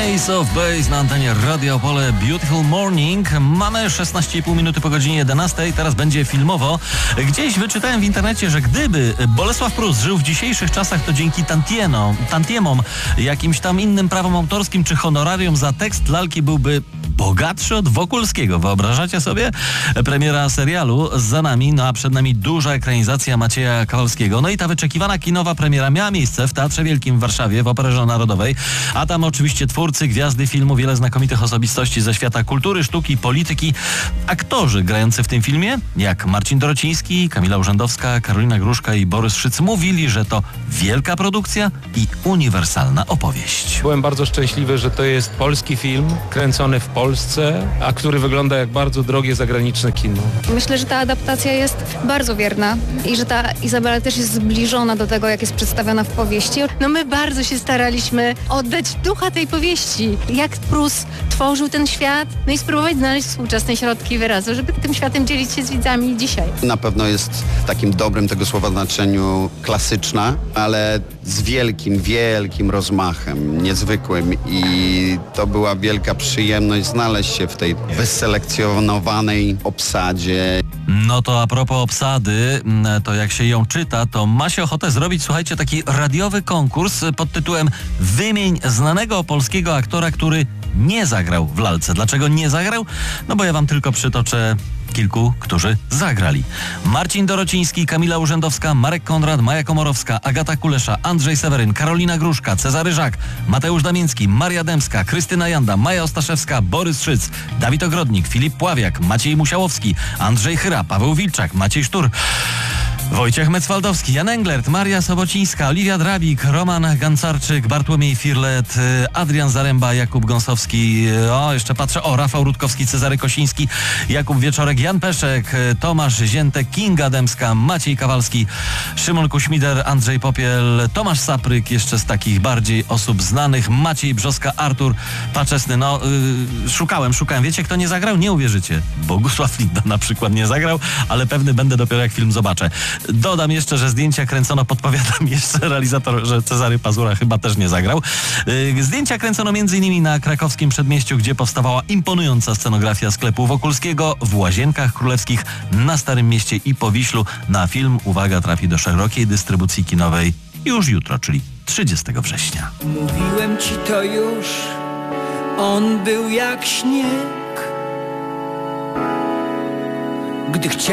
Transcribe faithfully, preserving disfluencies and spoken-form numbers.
Ace of Base na antenie Radia Opole. Beautiful Morning. Mamy szesnaście i pół minuty po godzinie jedenastej. Teraz będzie filmowo. Gdzieś wyczytałem w internecie, że gdyby Bolesław Prus żył w dzisiejszych czasach, to dzięki tantienom, tantiemom, jakimś tam innym prawom autorskim czy honorarium za tekst lalki byłby bogatszy od Wokulskiego. Wyobrażacie sobie? Premiera serialu za nami, no a przed nami duża ekranizacja Macieja Kowalskiego. No i ta wyczekiwana kinowa premiera miała miejsce w Teatrze Wielkim w Warszawie, w Operze Narodowej, a tam oczywiście twórcy, gwiazdy filmu, wiele znakomitych osobistości ze świata kultury, sztuki, polityki, aktorzy grający w tym filmie, jak Marcin Dorociński, Kamila Urzędowska, Karolina Gruszka i Borys Szyc, mówili, że to wielka produkcja i uniwersalna opowieść. Byłem bardzo szczęśliwy, że to jest polski film, kręcony w Polsce, a który wygląda jak bardzo drogie zagraniczne kino. Myślę, że ta adaptacja jest bardzo wierna i że ta Izabela też jest zbliżona do tego, jak jest przedstawiona w powieści. No my bardzo się staraliśmy oddać ducha tej powieści. Jak Prus tworzył ten świat, no i spróbować znaleźć współczesne środki wyrazu, żeby tym światem dzielić się z widzami dzisiaj. Na pewno jest w takim dobrym tego słowa znaczeniu klasyczna, ale z wielkim, wielkim rozmachem, niezwykłym i to była wielka przyjemność znaleźć się w tej wyselekcjonowanej obsadzie. No to a propos obsady, to jak się ją czyta, to ma się ochotę zrobić, słuchajcie, taki radiowy konkurs pod tytułem Wymień znanego polskiego aktora, który nie zagrał w lalce. Dlaczego nie zagrał? No bo ja wam tylko przytoczę kilku, którzy zagrali. Marcin Dorociński, Kamila Urzędowska, Marek Konrad, Maja Komorowska, Agata Kulesza, Andrzej Seweryn, Karolina Gruszka, Cezary Żak, Mateusz Damiński, Maria Dębska, Krystyna Janda, Maja Ostaszewska, Borys Szyc, Dawid Ogrodnik, Filip Pławiak, Maciej Musiałowski, Andrzej Chyra, Paweł Wilczak, Maciej Sztur, Wojciech Mecwaldowski, Jan Englert, Maria Sobocińska, Oliwia Drabik, Roman Gancarczyk, Bartłomiej Firlet, Adrian Zaręba, Jakub Gąsowski, o jeszcze patrzę, o Rafał Rutkowski, Cezary Kosiński, Jakub Wieczorek, Jan Peszek, Tomasz Ziętek, Kinga Dębska, Maciej Kawalski, Szymon Kuśmider, Andrzej Popiel, Tomasz Sapryk, jeszcze z takich bardziej osób znanych, Maciej Brzoska, Artur Paczesny. No yy, szukałem, szukałem. Wiecie, kto nie zagrał? Nie uwierzycie. Bogusław Linda na przykład nie zagrał, ale pewny będę dopiero jak film zobaczę. Dodam jeszcze, że zdjęcia kręcono, podpowiadam jeszcze realizator, że Cezary Pazura chyba też nie zagrał. Yy, zdjęcia kręcono m.in. na krakowskim Przedmieściu, gdzie powstawała imponująca scenografia sklepu Wokulskiego, w Łazienkach Królewskich, na Starym Mieście i Powiślu. Na film, uwaga, trafi do szerokiej dystrybucji kinowej już jutro, czyli trzydziestego września. Mówiłem ci to już, on był jak śnieg, gdy chciałem